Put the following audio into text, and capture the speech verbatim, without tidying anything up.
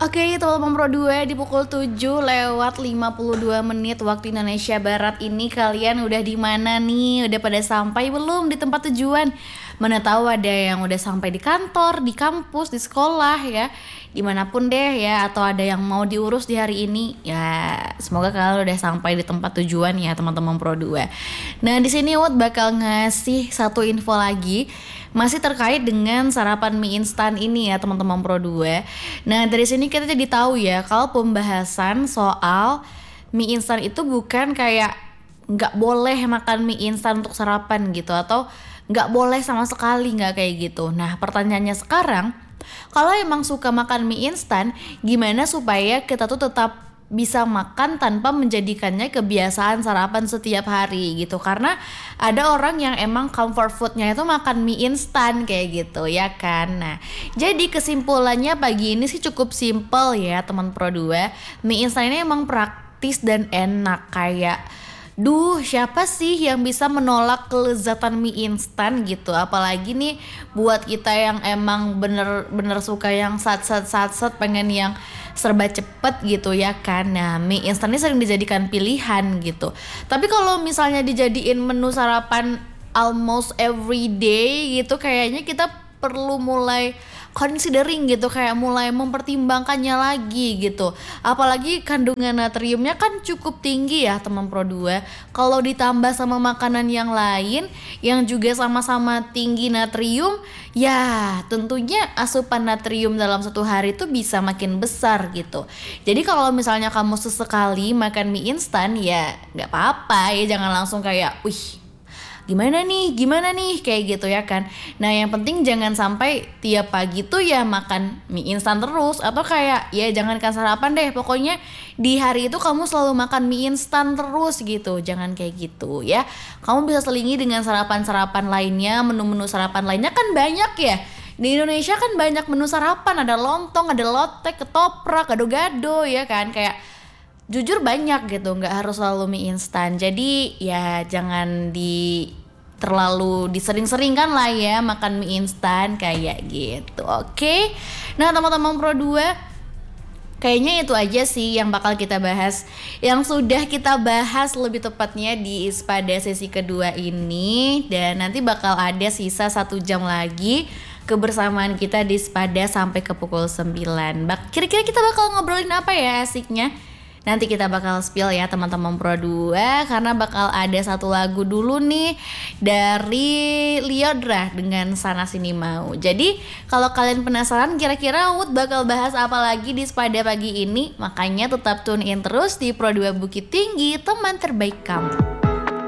Oke, teman-teman Pro dua di pukul tujuh lewat lima puluh dua menit waktu Indonesia Barat ini kalian udah di mana nih? Udah pada sampai belum di tempat tujuan? Mana tahu ada yang udah sampai di kantor, di kampus, di sekolah ya, dimanapun deh ya, atau ada yang mau diurus di hari ini ya. Semoga kalian udah sampai di tempat tujuan ya teman-teman Pro dua. Nah di sini Wot bakal ngasih satu info lagi, masih terkait dengan sarapan mie instan ini ya teman-teman Pro dua. Nah dari sini kita jadi tahu ya kalau pembahasan soal mie instan itu bukan kayak nggak boleh makan mie instan untuk sarapan gitu, atau nggak boleh sama sekali, nggak kayak gitu. Nah pertanyaannya sekarang, kalau emang suka makan mie instan, gimana supaya kita tuh tetap bisa makan tanpa menjadikannya kebiasaan sarapan setiap hari gitu? Karena ada orang yang emang comfort foodnya itu makan mie instan kayak gitu ya kan. Nah jadi kesimpulannya pagi ini sih cukup simple ya teman Pro dua. Mie instan ini emang praktis dan enak. Kayak duh, siapa sih yang bisa menolak kelezatan mie instan gitu? Apalagi nih buat kita yang emang bener-bener suka yang sat-sat-sat-sat, pengen yang serba cepet gitu ya kan. Nah mie instan ini sering dijadikan pilihan gitu. Tapi kalau misalnya dijadiin menu sarapan almost every day gitu, kayaknya kita perlu mulai considering gitu, kayak mulai mempertimbangkannya lagi gitu. Apalagi kandungan natriumnya kan cukup tinggi ya teman Pro dua. Kalau ditambah sama makanan yang lain yang juga sama-sama tinggi natrium, ya tentunya asupan natrium dalam satu hari itu bisa makin besar gitu. Jadi kalau misalnya kamu sesekali makan mie instan ya nggak apa-apa ya, jangan langsung kayak wih gimana nih, gimana nih, kayak gitu ya kan. Nah yang penting jangan sampai tiap pagi tuh ya makan mie instan terus, atau kayak ya jangankan sarapan deh, pokoknya di hari itu kamu selalu makan mie instan terus gitu. Jangan kayak gitu ya. Kamu bisa selingi dengan sarapan-sarapan lainnya, menu-menu sarapan lainnya kan banyak ya. Di Indonesia kan banyak menu sarapan, ada lontong, ada lotek, ketoprak, gado-gado ya kan. Kayak jujur banyak gitu, nggak harus selalu mie instan. Jadi ya jangan di terlalu disering-seringkan lah ya makan mie instan kayak gitu. Oke. Nah teman-teman Pro dua, kayaknya itu aja sih yang bakal kita bahas, yang sudah kita bahas lebih tepatnya di pada sesi kedua ini. Dan nanti bakal ada sisa satu jam lagi kebersamaan kita di Spada sampai ke pukul sembilan. Kira-kira kita bakal ngobrolin apa ya asiknya? Nanti kita bakal spill ya teman-teman Pro dua, karena bakal ada satu lagu dulu nih dari Lyodra dengan Sana Sini Mau. Jadi kalau kalian penasaran kira-kira Wood bakal bahas apa lagi di Spada pagi ini, makanya tetap tune in terus di Pro dua Bukit Tinggi, teman terbaik kamu.